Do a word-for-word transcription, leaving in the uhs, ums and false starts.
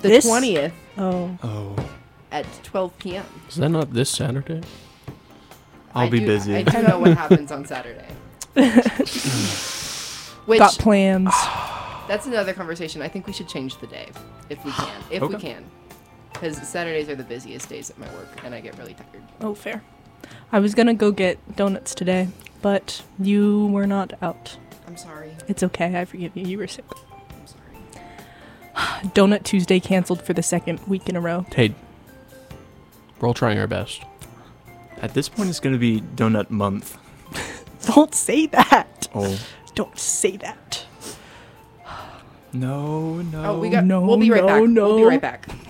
The This- twentieth Oh. Oh, at twelve p.m. Is that not this Saturday? I'll I be do- busy. I do know what happens on Saturday. Which, Got plans. that's another conversation. I think we should change the day if we can. If we Okay. can. Because Saturdays are the busiest days at my work, and I get really tired. Oh, fair. I was gonna go get donuts today, but you were not out. I'm sorry. It's okay. I forgive you. You were sick. I'm sorry. Donut Tuesday canceled for the second week in a row. Hey, we're all trying our best. At this point, it's going to be Donut Month. Don't say that. Oh. Don't say that. No, no. Oh, we got. no, we'll be right no, back. We'll be no. right back.